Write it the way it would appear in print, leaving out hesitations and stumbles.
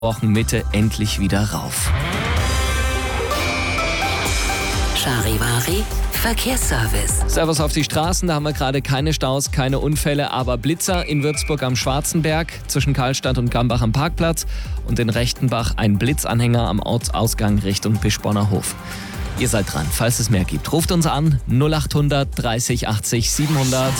Wochenmitte endlich wieder rauf. Charivari Verkehrsservice. Servus auf die Straßen, da haben wir gerade keine Staus, keine Unfälle, aber Blitzer in Würzburg am Schwarzenberg, zwischen Karlstadt und Gambach am Parkplatz und in Rechtenbach ein Blitzanhänger am Ortsausgang Richtung Bischborner Hof. Ihr seid dran, falls es mehr gibt. Ruft uns an 0800 30 80 700.